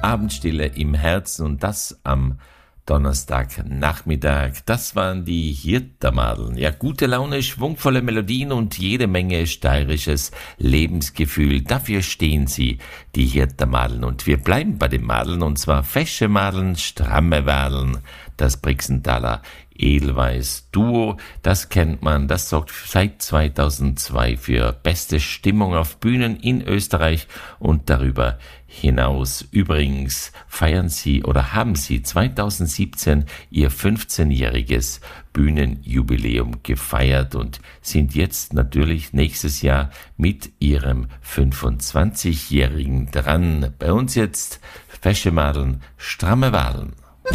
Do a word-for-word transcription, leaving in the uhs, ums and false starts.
Abendstille im Herzen und das am Donnerstagnachmittag. Das waren die Hirtermadeln. Ja, gute Laune, schwungvolle Melodien und jede Menge steirisches Lebensgefühl. Dafür stehen sie, die Hirtermadeln. Und wir bleiben bei den Madeln, und zwar fesche Madeln, stramme Madeln. Das Brixenthaler Edelweiss Duo, das kennt man, das sorgt seit zweitausendzwei für beste Stimmung auf Bühnen in Österreich und darüber hinaus. Übrigens feiern sie oder haben sie zweitausendsiebzehn ihr fünfzehnjähriges Bühnenjubiläum gefeiert und sind jetzt natürlich nächstes Jahr mit ihrem fünfundzwanzigjährigen dran. Bei uns jetzt fesche Madeln, stramme Wahlen.